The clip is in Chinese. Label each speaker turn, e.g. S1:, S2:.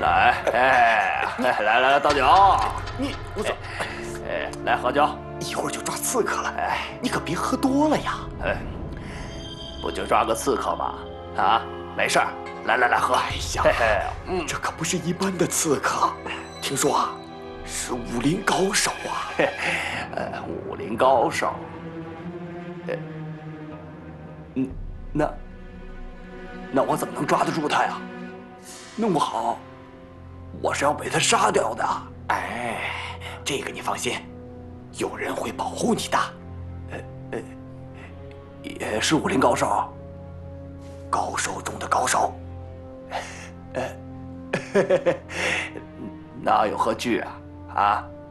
S1: 来，倒酒。
S2: 我走。
S1: 来喝酒。
S2: 一会儿就抓刺客了，你可别喝多了呀。
S1: 不就抓个刺客吗？啊，没事儿。来喝。
S2: 哎呀，这可不是一般的刺客，听说啊，是武林高手啊。
S1: 武林高手。那我怎么能抓得住他呀？弄不好，我是要被他杀掉的。
S2: 这个你放心，有人会保护你的。
S1: 也是武林高手，
S2: 高手中的高手。
S1: 那有何惧啊？